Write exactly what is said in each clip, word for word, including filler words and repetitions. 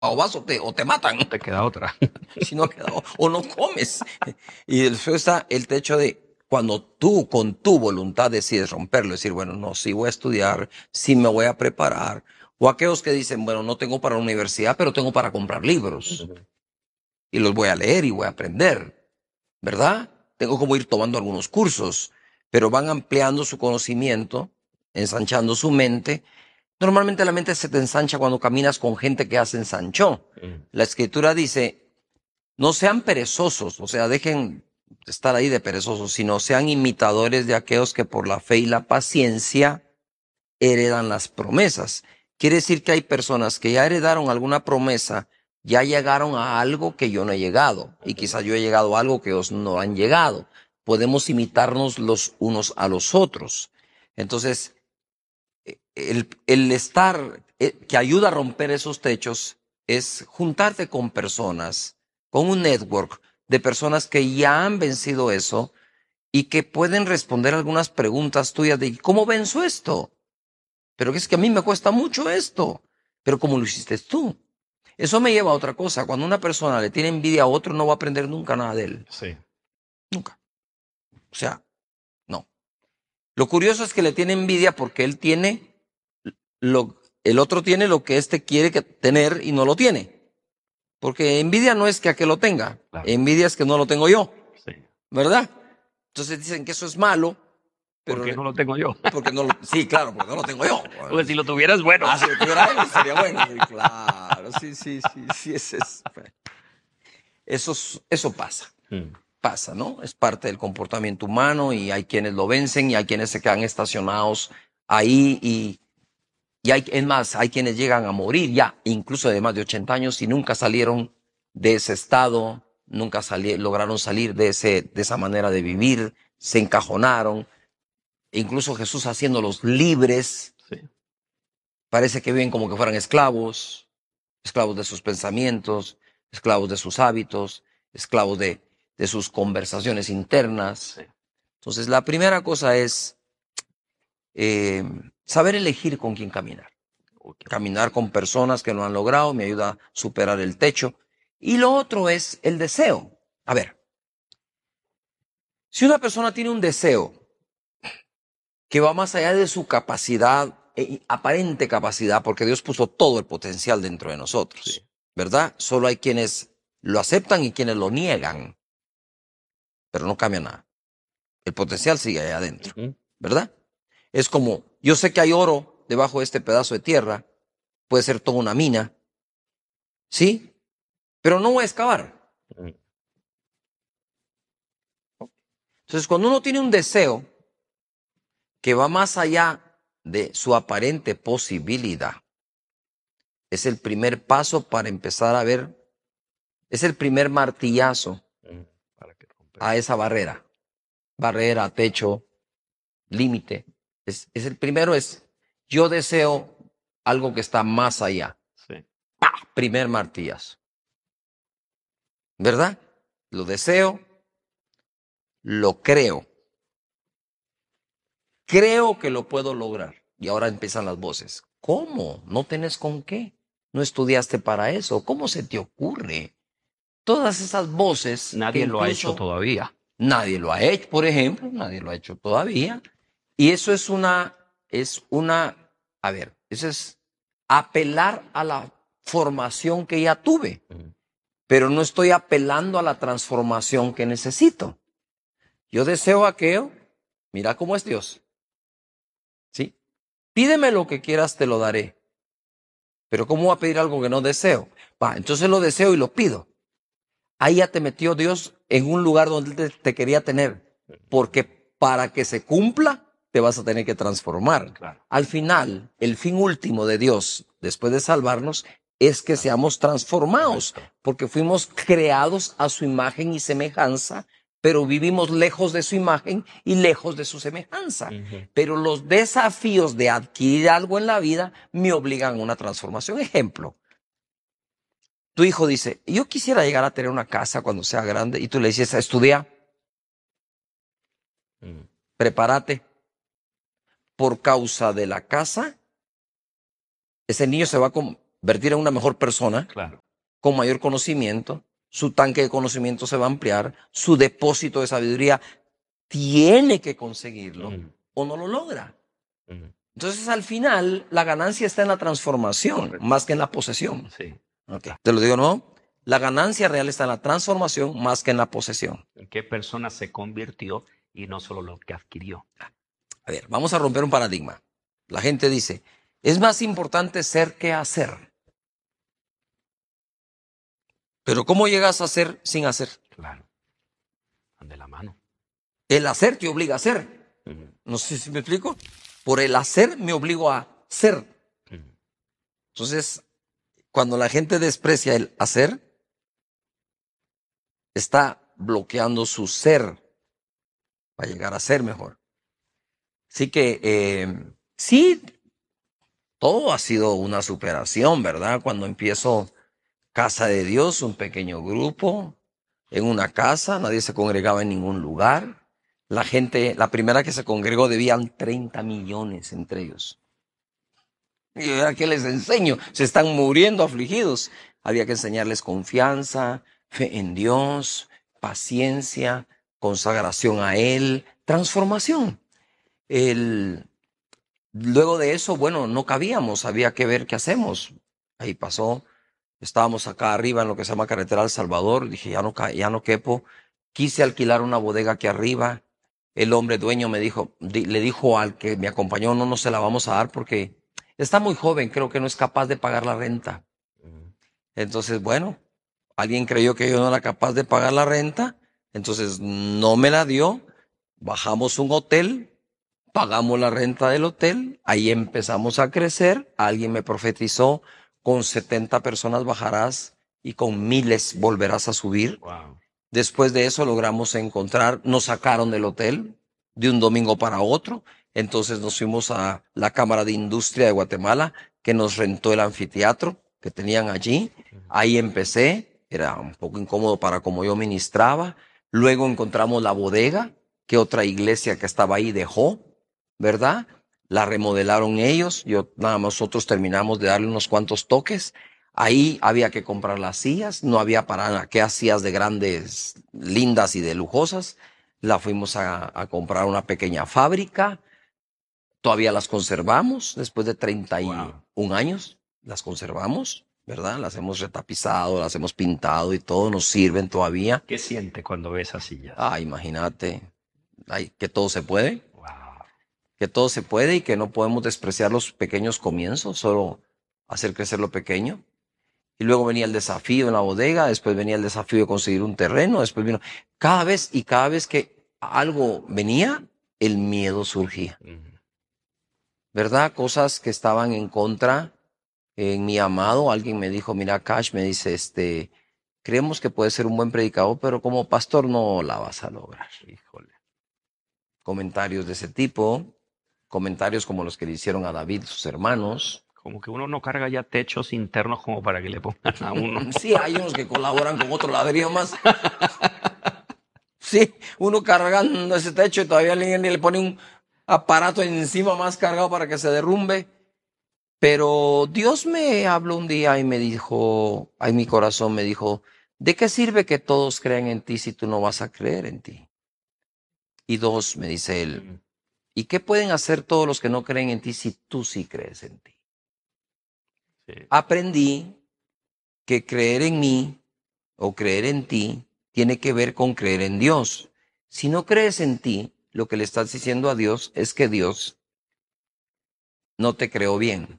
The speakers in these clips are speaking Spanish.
o vas o te, o te matan. No te queda otra. Si no queda, o, o no comes. Y después está el techo de cuando tú con tu voluntad decides romperlo, decir, bueno, no, sí voy a estudiar, sí me voy a preparar. O aquellos que dicen, bueno, no tengo para la universidad, pero tengo para comprar libros. Y los voy a leer y voy a aprender, ¿verdad? Tengo como ir tomando algunos cursos, pero van ampliando su conocimiento, ensanchando su mente. Normalmente la mente se te ensancha cuando caminas con gente que hace ensanchó. La escritura dice, no sean perezosos, o sea, dejen de estar ahí de perezosos, sino sean imitadores de aquellos que por la fe y la paciencia heredan las promesas. Quiere decir que hay personas que ya heredaron alguna promesa, ya llegaron a algo que yo no he llegado, y quizás yo he llegado a algo que ellos no han llegado. Podemos imitarnos los unos a los otros. Entonces, el, el estar, eh, que ayuda a romper esos techos, es juntarte con personas, con un network de personas que ya han vencido eso y que pueden responder algunas preguntas tuyas de ¿cómo venzo esto? Pero es que a mí me cuesta mucho esto. Pero ¿cómo lo hiciste tú? Eso me lleva a otra cosa. Cuando una persona le tiene envidia a otro, no va a aprender nunca nada de él. Sí. Nunca. O sea, no. Lo curioso es que le tiene envidia porque él tiene lo, el otro tiene lo que éste quiere que tener y no lo tiene. Porque envidia no es que aquel lo tenga. Claro. Envidia es que no lo tengo yo. Sí. ¿Verdad? Entonces dicen que eso es malo. Pero ¿Por qué no lo tengo yo? Porque no lo, sí, claro, porque no lo tengo yo. Porque si lo tuvieras, bueno. Ah, si lo tuviera él, sería bueno. Sí, claro, sí, sí, sí, sí, ese es, eso, es- eso pasa, Mm. pasa, ¿no? Es parte del comportamiento humano y hay quienes lo vencen y hay quienes se quedan estacionados ahí y, y hay, es más, hay quienes llegan a morir ya, incluso de más de ochenta años y nunca salieron de ese estado, nunca sali- lograron salir de, ese, de esa manera de vivir, se encajonaron. Incluso Jesús haciéndolos libres, Sí. parece que viven como que fueran esclavos, esclavos de sus pensamientos, esclavos de sus hábitos, esclavos de, de sus conversaciones internas. Sí. Entonces, la primera cosa es eh, saber elegir con quién caminar. Uy, qué Caminar con personas que lo han logrado me ayuda a superar el techo. Y lo otro es el deseo. A ver, si una persona tiene un deseo que va más allá de su capacidad, eh, aparente capacidad, porque Dios puso todo el potencial dentro de nosotros, Sí. ¿verdad? Solo hay quienes lo aceptan y quienes lo niegan, pero no cambia nada. El potencial sigue ahí adentro, Ujú. ¿verdad? Es como, yo sé que hay oro debajo de este pedazo de tierra, puede ser toda una mina, ¿sí? Pero no voy a excavar. Mm. Entonces, cuando uno tiene un deseo que va más allá de su aparente posibilidad, es el primer paso para empezar a ver, es el primer martillazo Mm. Para que romper. a esa barrera. Barrera, techo, límite. Es, es el primero es, yo deseo algo que está más allá. Sí. Primer martillazo. ¿Verdad? Lo deseo, lo creo. Creo que lo puedo lograr. Y ahora empiezan las voces. ¿Cómo? ¿No tenés con qué? ¿No estudiaste para eso? ¿Cómo se te ocurre? Todas esas voces que Nadie lo ha hecho incluso todavía. nadie lo ha hecho, por ejemplo, nadie lo ha hecho todavía. Y eso es una, es una, a ver, eso es apelar a la formación que ya tuve, Mm. pero no estoy apelando a la transformación que necesito. Yo deseo aquello, mira cómo es Dios. ¿Sí? Pídeme lo que quieras, te lo daré. Pero ¿cómo voy a pedir algo que no deseo? Va, entonces lo deseo y lo pido. Ahí ya te metió Dios en un lugar donde te, te quería tener. Porque para que se cumpla, te vas a tener que transformar. Claro. Al final, el fin último de Dios, después de salvarnos, es que seamos transformados. Correcto. Porque fuimos creados a su imagen y semejanza, pero vivimos lejos de su imagen y lejos de su semejanza. Ujú. Pero los desafíos de adquirir algo en la vida me obligan a una transformación. Ejemplo, tu hijo dice, yo quisiera llegar a tener una casa cuando sea grande, y tú le dices, estudia, Mm. prepárate. Por causa de la casa, ese niño se va a, com- convertir en una mejor persona, Claro. con mayor conocimiento, su tanque de conocimiento se va a ampliar, su depósito de sabiduría tiene que conseguirlo Mm, o no lo logra. mm, Entonces, al final, la ganancia está en la transformación Correcto. más que en la posesión. Sí. Ok, te lo digo, ¿no? La ganancia real está en la transformación más que en la posesión. ¿En qué persona se convirtió y no solo lo que adquirió? A ver, vamos a romper un paradigma. La gente dice, es más importante ser que hacer. Pero ¿cómo llegas a ser sin hacer? Claro. Van de la mano. El hacer te obliga a hacer. Ujú, No sé si me explico. Por el hacer me obligo a ser. ujú. Entonces, cuando la gente desprecia el hacer, está bloqueando su ser para llegar a ser mejor. Así que eh, sí, todo ha sido una superación, ¿verdad? Cuando empiezo Casa de Dios, un pequeño grupo, en una casa, nadie se congregaba en ningún lugar. La gente, la primera que se congregó debían treinta millones entre ellos. Y ahora, ¿qué les enseño? Se están muriendo afligidos. Había que enseñarles confianza, fe en Dios, paciencia, consagración a Él, transformación. El, luego de eso, bueno, no cabíamos, había que ver qué hacemos. Ahí pasó, estábamos acá arriba en lo que se llama Carretera El Salvador, dije, ya no, ca- ya no quepo. Quise alquilar una bodega aquí arriba. El hombre dueño me dijo, di- le dijo al que me acompañó, no, no se la vamos a dar porque está muy joven, creo que no es capaz de pagar la renta. Ujú. Entonces, bueno, alguien creyó que yo no era capaz de pagar la renta, entonces no me la dio. Bajamos un hotel, pagamos la renta del hotel, ahí empezamos a crecer. Alguien me profetizó, con setenta personas bajarás y con miles volverás a subir. Wow. Después de eso logramos encontrar, nos sacaron del hotel de un domingo para otro. Entonces nos fuimos a la Cámara de Industria de Guatemala, que nos rentó el anfiteatro que tenían allí. Ujú. Ahí empecé, era un poco incómodo para como yo ministraba. Luego encontramos la bodega que otra iglesia que estaba ahí dejó, ¿verdad? La remodelaron ellos, yo nada más nosotros terminamos de darle unos cuantos toques. Ahí había que comprar las sillas, no había para qué sillas de grandes, lindas y de lujosas. La fuimos a, a comprar a una pequeña fábrica. Todavía las conservamos después de treinta y Wow. un años. Las conservamos, ¿verdad? Las hemos retapizado, las hemos pintado y todo, nos sirven todavía. ¿Qué siente cuando ve esas sillas? Ah, imagínate, ay, que todo se puede, Wow. que todo se puede y que no podemos despreciar los pequeños comienzos, solo hacer crecer lo pequeño. Y luego venía el desafío en la bodega, después venía el desafío de conseguir un terreno, después vino, cada vez y cada vez que algo venía, el miedo surgía, Ujú. ¿verdad? Cosas que estaban en contra en mi amado. Alguien me dijo, mira, Cash, me dice, este, creemos que puedes ser un buen predicador, pero como pastor no la vas a lograr. Híjole. Comentarios de ese tipo, comentarios como los que le hicieron a David, sus hermanos. Como que uno no carga ya techos internos como para que le pongan a uno. Sí, hay unos que colaboran con otro ladrillo más. Sí, uno cargando ese techo y todavía alguien le pone un aparato encima más cargado para que se derrumbe. Pero Dios me habló un día y me dijo, ay, mi corazón me dijo, ¿de qué sirve que todos crean en ti si tú no vas a creer en ti? Y dos, me dice él, Ujú. ¿y qué pueden hacer todos los que no creen en ti si tú sí crees en ti? Sí. Aprendí que creer en mí o creer en ti tiene que ver con creer en Dios. Si no crees en ti, lo que le estás diciendo a Dios es que Dios no te creó bien.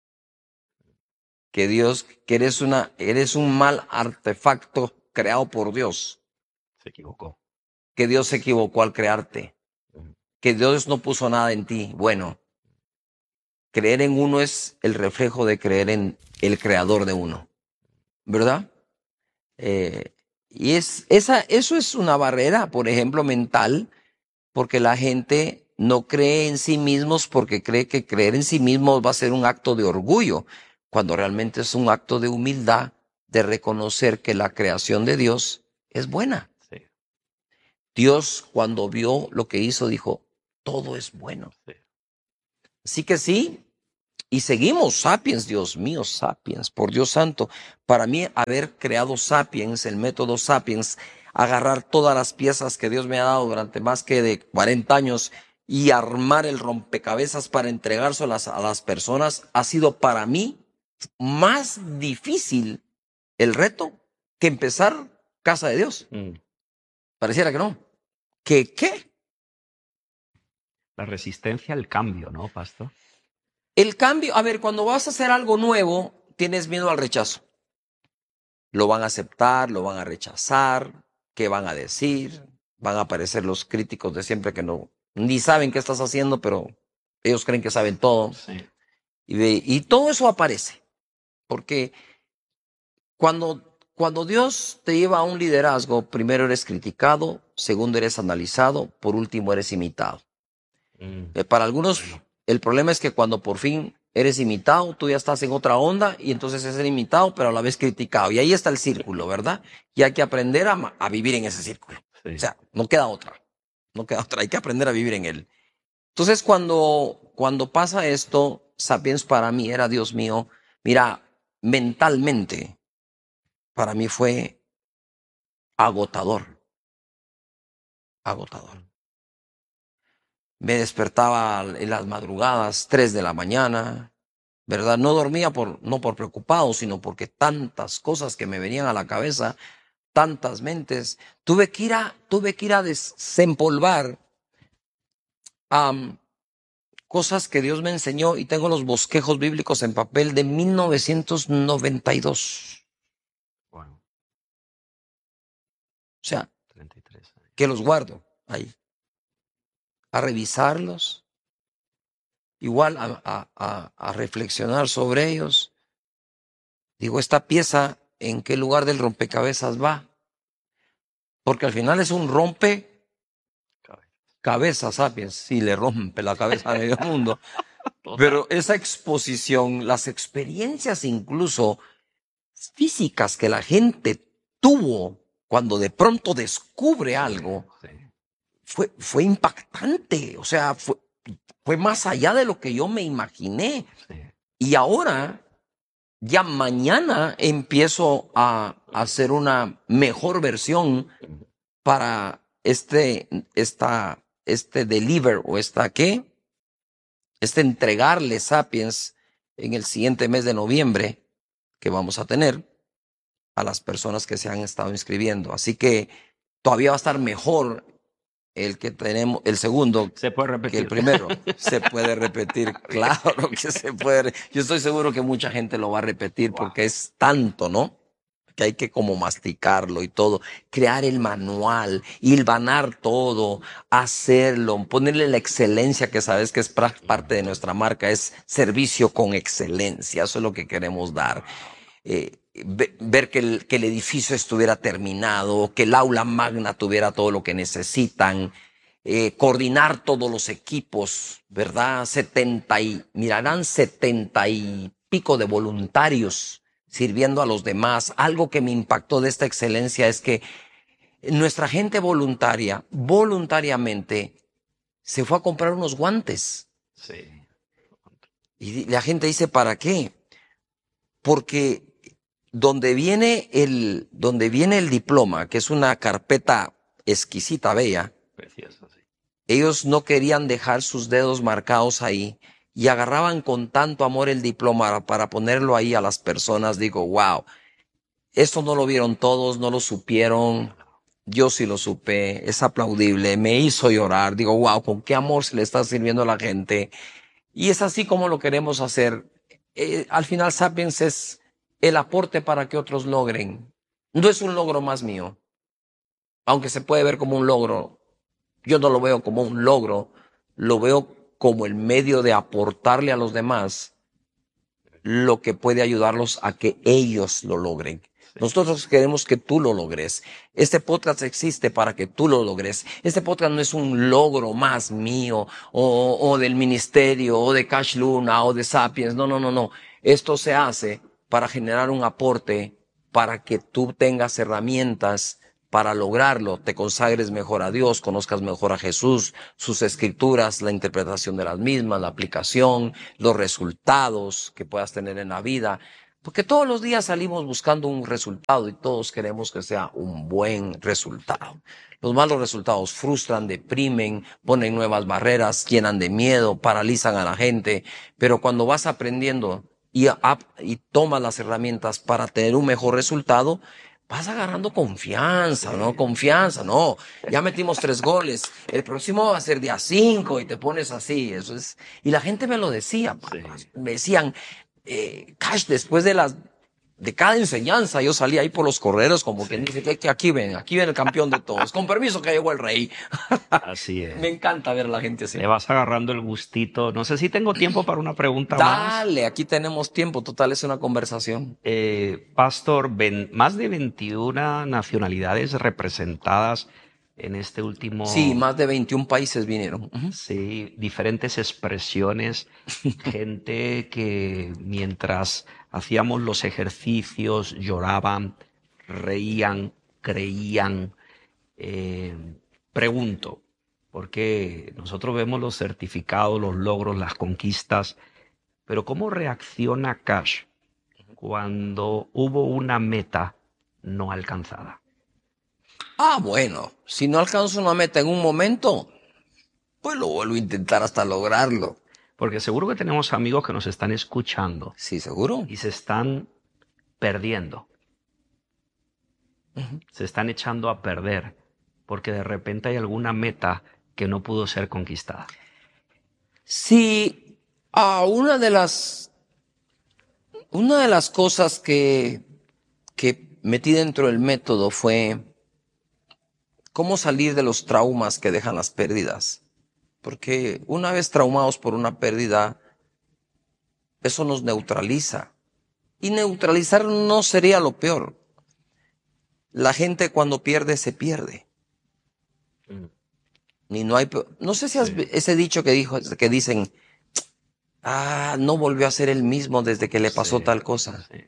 Que Dios, que eres una, eres un mal artefacto creado por Dios. Se equivocó. Que Dios se equivocó al crearte. Ujú. Que Dios no puso nada en ti. Bueno, creer en uno es el reflejo de creer en el creador de uno. ¿Verdad? Eh, y es, esa, eso es una barrera, por ejemplo, mental, porque la gente no cree en sí mismos porque cree que creer en sí mismos va a ser un acto de orgullo, cuando realmente es un acto de humildad, de reconocer que la creación de Dios es buena. Sí, Dios, cuando vio lo que hizo, dijo, todo es bueno. sí. Así que sí, Y seguimos Sapiens, Dios mío, Sapiens, por Dios santo. Para mí, haber creado Sapiens, el método Sapiens, agarrar todas las piezas que Dios me ha dado durante más que de cuarenta años y armar el rompecabezas para entregárselas a las personas, ha sido para mí más difícil el reto que empezar Casa de Dios. Mm. Pareciera que no. ¿Qué qué? La resistencia al cambio, ¿no, pastor? El cambio, a ver, cuando vas a hacer algo nuevo, tienes miedo al rechazo. Lo van a aceptar, lo van a rechazar, ¿qué van a decir? Van a aparecer los críticos de siempre que no, ni saben qué estás haciendo, pero ellos creen que saben todo. Sí. Y, de, y todo eso aparece, porque cuando, cuando Dios te lleva a un liderazgo, primero eres criticado, segundo eres analizado, por último eres imitado. Mm. Eh, para algunos, Bueno. el problema es que cuando por fin eres imitado, tú ya estás en otra onda y entonces es ser imitado, pero a la vez criticado. Y ahí está el círculo, ¿verdad? Y hay que aprender a, ma- a vivir en ese círculo. Sí. O sea, no queda otra. No queda otra. Hay que aprender a vivir en él. Entonces, cuando, cuando pasa esto, Sapiens para mí era, Dios mío, mira, mentalmente, para mí fue agotador. Agotador. Me despertaba en las madrugadas, tres de la mañana, ¿verdad? No dormía por, no por preocupado, sino porque tantas cosas que me venían a la cabeza, tantas mentes. Tuve que ir a, tuve que ir a desempolvar um, cosas que Dios me enseñó y tengo los bosquejos bíblicos en papel de mil novecientos noventa y dos. Bueno, O sea, treinta y tres años. que los guardo ahí. A revisarlos, igual a, a, a, a reflexionar sobre ellos. Digo, esta pieza, ¿en qué lugar del rompecabezas va? Porque al final es un rompecabezas, Sapiens. Sí, le rompe la cabeza a medio mundo. Pero esa exposición, las experiencias incluso físicas que la gente tuvo cuando de pronto descubre algo, Sí. fue, fue impactante. O sea, fue, fue más allá de lo que yo me imaginé. Sí. Y ahora, ya mañana empiezo a hacer una mejor versión para este, esta, este deliver o esta qué, este entregarle Sapiens en el siguiente mes de noviembre que vamos a tener a las personas que se han estado inscribiendo. Así que todavía va a estar mejor el que tenemos, el segundo, Se puede que repetir. el primero. Se puede repetir, claro que se puede. Yo estoy seguro que mucha gente lo va a repetir Wow. porque es tanto, ¿no? Que hay que como masticarlo y todo, crear el manual, hilvanar todo, hacerlo, ponerle la excelencia que sabes que es pra- parte de nuestra marca, es servicio con excelencia, eso es lo que queremos dar. Eh, ve- ver que el, que el edificio estuviera terminado, que el aula magna tuviera todo lo que necesitan, eh, coordinar todos los equipos, ¿verdad? setenta y, mirarán setenta y pico de voluntarios sirviendo a los demás. Algo que me impactó de esta excelencia es que nuestra gente voluntaria, voluntariamente, se fue a comprar unos guantes. Sí. Y la gente dice, ¿para qué? Porque donde viene el, donde viene el diploma, que es una carpeta exquisita, bella, Precioso, sí. ellos no querían dejar sus dedos marcados ahí y agarraban con tanto amor el diploma para ponerlo ahí a las personas. Digo, wow, esto no lo vieron todos, no lo supieron. Yo sí lo supe, es aplaudible, me hizo llorar. Digo, wow, con qué amor se le está sirviendo a la gente. Y es así como lo queremos hacer. Eh, al final, Sapiens es el aporte para que otros logren. No es un logro más mío, aunque se puede ver como un logro. Yo no lo veo como un logro, lo veo como el medio de aportarle a los demás lo que puede ayudarlos a que ellos lo logren. Nosotros queremos que tú lo logres. Este podcast existe para que tú lo logres. Este podcast no es un logro más mío o, o del ministerio o de Cash Luna o de Sapiens. No, no, no, no. Esto se hace para generar un aporte para que tú tengas herramientas para lograrlo, te consagres mejor a Dios, conozcas mejor a Jesús, sus escrituras, la interpretación de las mismas, la aplicación, los resultados que puedas tener en la vida. Porque todos los días salimos buscando un resultado y todos queremos que sea un buen resultado. Los malos resultados frustran, deprimen, ponen nuevas barreras, llenan de miedo, paralizan a la gente. Pero cuando vas aprendiendo y, y tomas las herramientas para tener un mejor resultado, vas agarrando confianza, ¿no? Confianza, no. Ya metimos tres goles. El próximo va a ser día cinco y te pones así. Eso es. Y la gente me lo decía. Sí. Me decían, eh, Cash, después de las, de cada enseñanza, yo salía ahí por los correros como sí. quien dice que, que aquí ven, aquí ven el campeón de todos. Con permiso que llegó el rey. Así es. Me encanta ver a la gente así. Le vas agarrando el gustito. No sé si tengo tiempo para una pregunta Dale, más. Dale, aquí tenemos tiempo. Total, es una conversación. Eh, Pastor, ven, más de veintiuna nacionalidades representadas en este último... Sí, más de veintiún países vinieron. Uh-huh. Sí, diferentes expresiones. Gente que mientras hacíamos los ejercicios lloraban, reían, creían. Eh, pregunto, porque nosotros vemos los certificados, los logros, las conquistas, pero ¿cómo reacciona Cash cuando hubo una meta no alcanzada? Ah, bueno, si no alcanzo una meta en un momento, pues lo vuelvo a intentar hasta lograrlo. Porque seguro que tenemos amigos que nos están escuchando. Sí, seguro. Y se están perdiendo. Uh-huh. Se están echando a perder porque de repente hay alguna meta que no pudo ser conquistada. Sí, ah, una de las, una de las cosas que, que metí dentro del método fue cómo salir de los traumas que dejan las pérdidas. Porque una vez traumados por una pérdida, eso nos neutraliza. Y neutralizar no sería lo peor. La gente cuando pierde, se pierde. Mm. Ni no hay, no sé si has sí. ese dicho que dijo, que dicen, ah, no volvió a ser el mismo desde que le pasó sí, tal cosa. Sí.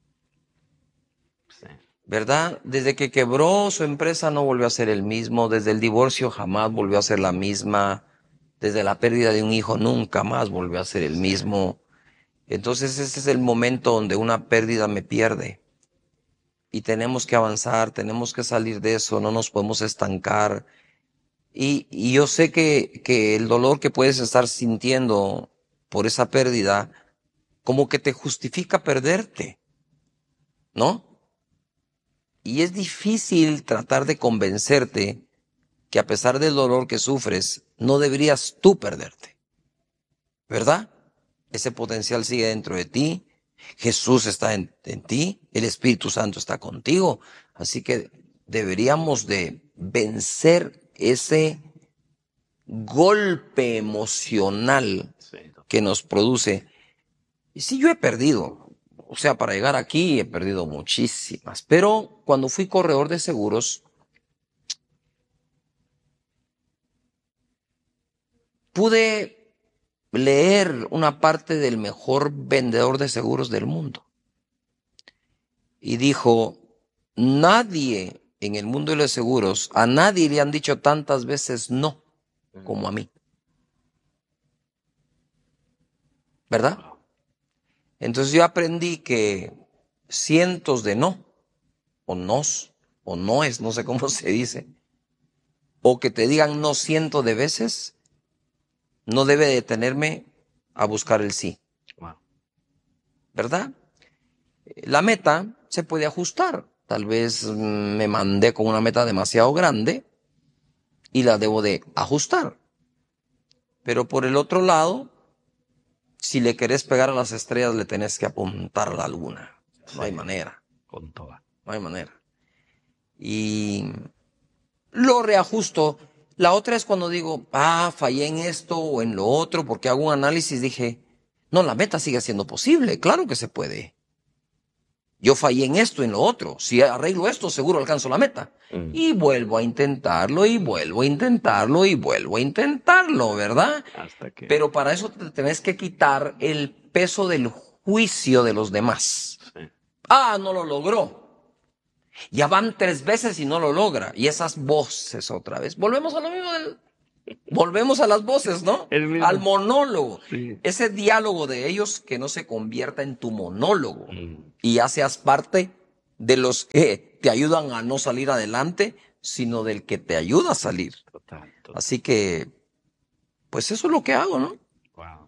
Sí. ¿Verdad? Desde que quebró su empresa no volvió a ser el mismo, desde el divorcio jamás volvió a ser la misma, desde la pérdida de un hijo nunca más volvió a ser el mismo. Entonces ese es el momento donde una pérdida me pierde. Y tenemos que avanzar, tenemos que salir de eso, no nos podemos estancar. Y, y yo sé que, que el dolor que puedes estar sintiendo por esa pérdida, como que te justifica perderte, ¿no? Y es difícil tratar de convencerte que a pesar del dolor que sufres, no deberías tú perderte, ¿verdad? Ese potencial sigue dentro de ti, Jesús está en, en ti, el Espíritu Santo está contigo, así que deberíamos de vencer ese golpe emocional que nos produce. Y sí, yo he perdido, o sea, para llegar aquí he perdido muchísimas, pero cuando fui corredor de seguros, pude leer una parte del mejor vendedor de seguros del mundo. Y dijo, nadie en el mundo de los seguros, a nadie le han dicho tantas veces no como a mí. ¿Verdad? Entonces yo aprendí que cientos de no, o nos, o noes, no sé cómo se dice, o que te digan no cientos de veces, no debe detenerme a buscar el sí. Wow. ¿Verdad? La meta se puede ajustar. Tal vez me mandé con una meta demasiado grande y la debo de ajustar. Pero por el otro lado, si le querés pegar a las estrellas, le tenés que apuntar a la luna. No sí, hay manera. Con toda. No hay manera. Y lo reajusto. La otra es cuando digo, ah, fallé en esto o en lo otro, porque hago un análisis, dije, no, la meta sigue siendo posible, claro que se puede. Yo fallé en esto, en lo otro, si arreglo esto, seguro alcanzo la meta. Mm. Y vuelvo a intentarlo, y vuelvo a intentarlo, y vuelvo a intentarlo, ¿verdad? Hasta que... Pero para eso te tenés que quitar el peso del juicio de los demás. Sí. Ah, no lo logró. Ya van tres veces y no lo logra. Y esas voces otra vez. Volvemos a lo mismo del... Volvemos a las voces, ¿no? Al monólogo. Sí. Ese diálogo de ellos que no se convierta en tu monólogo. Mm. Y ya seas parte de los que te ayudan a no salir adelante, sino del que te ayuda a salir. Total, total. Así que, pues eso es lo que hago, ¿no? Wow.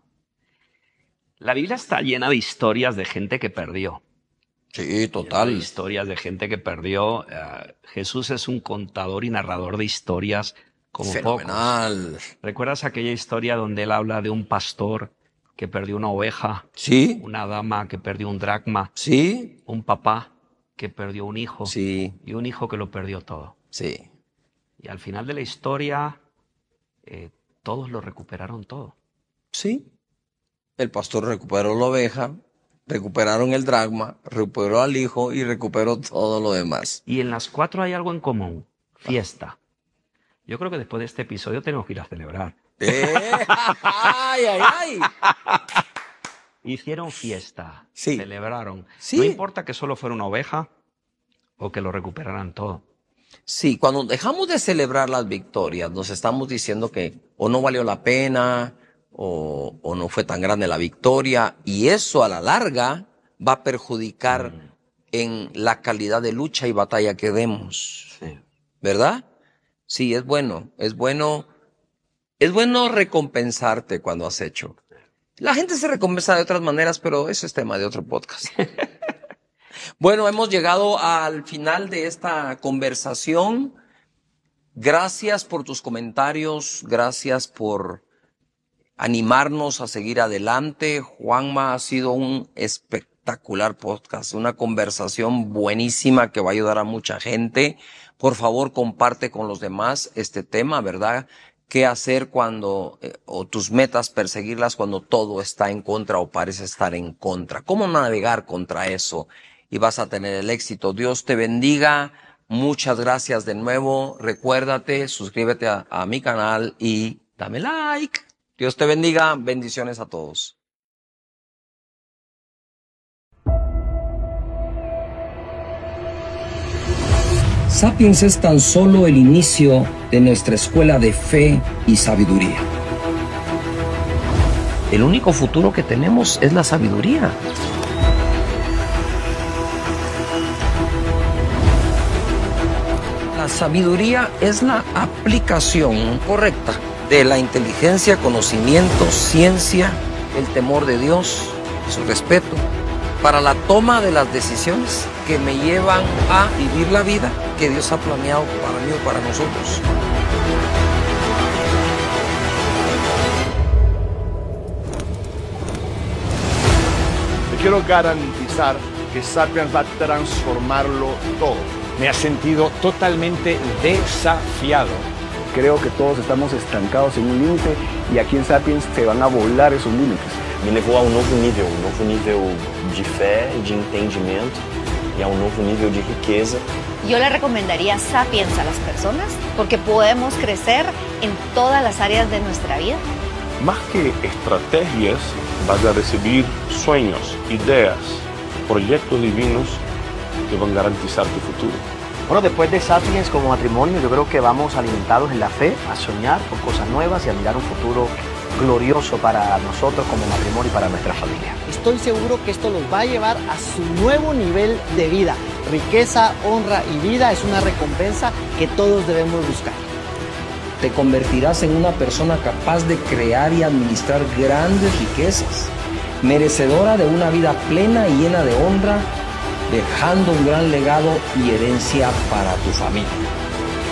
La Biblia está llena de historias de gente que perdió. Sí, total. Llena de historias de gente que perdió. Uh, Jesús es un contador y narrador de historias como fenomenal. Pocos. ¿Recuerdas aquella historia donde él habla de un pastor que perdió una oveja? Sí. Una dama que perdió un dracma. Sí. Un papá que perdió un hijo. Sí. Y un hijo que lo perdió todo. Sí. Y al final de la historia, eh, todos lo recuperaron todo. Sí. El pastor recuperó la oveja, recuperaron el dracma, recuperó al hijo y recuperó todo lo demás. Y en las cuatro hay algo en común. Fiesta. Yo creo que después de este episodio tenemos que ir a celebrar. ¡Eh! ¡Ay, ay, ay! Hicieron fiesta. Sí. Celebraron. Sí. No importa que solo fuera una oveja o que lo recuperaran todo. Sí, cuando dejamos de celebrar las victorias, nos estamos diciendo que o no valió la pena, o, o no fue tan grande la victoria, y eso a la larga va a perjudicar mm. en la calidad de lucha y batalla que demos. Sí. ¿Verdad? Sí, es bueno, es bueno, es bueno recompensarte cuando has hecho. La gente se recompensa de otras maneras, pero eso es tema de otro podcast. Bueno, hemos llegado al final de esta conversación. Gracias por tus comentarios, gracias por animarnos a seguir adelante. Juanma, ha sido un espectacular podcast, una conversación buenísima que va a ayudar a mucha gente. Por favor, comparte con los demás este tema, ¿verdad? ¿Qué hacer cuando, eh, o tus metas, perseguirlas cuando todo está en contra o parece estar en contra? ¿Cómo navegar contra eso? Y vas a tener el éxito. Dios te bendiga. Muchas gracias de nuevo. Recuérdate, suscríbete a, a mi canal y dame like. Dios te bendiga. Bendiciones a todos. Sapiens es tan solo el inicio de nuestra escuela de fe y sabiduría. El único futuro que tenemos es la sabiduría. La sabiduría es la aplicación correcta de la inteligencia, conocimiento, ciencia, el temor de Dios, su respeto, para la toma de las decisiones que me llevan a vivir la vida que Dios ha planeado para mí o para nosotros. Te quiero garantizar que Sapiens va a transformarlo todo. Me ha sentido totalmente desafiado. Creo que todos estamos estancados en un límite y aquí en Sapiens se van a volar esos límites. Me levou a um novo nível, um novo nível de fé, de entendimiento y a un nuevo nível de riqueza. Yo le recomendaría Sapiens a las personas porque podemos crecer en todas las áreas de nuestra vida. Más que estrategias, vas a recibir sueños, ideas, proyectos divinos que van a garantizar tu futuro. Bueno, después de Sapiens como matrimonio, yo creo que vamos alimentados en la fe, a soñar por cosas nuevas y a mirar un futuro glorioso para nosotros como matrimonio y para nuestra familia. Estoy seguro que esto los va a llevar a su nuevo nivel de vida. Riqueza, honra y vida es una recompensa que todos debemos buscar. Te convertirás en una persona capaz de crear y administrar grandes riquezas, merecedora de una vida plena y llena de honra, dejando un gran legado y herencia para tu familia.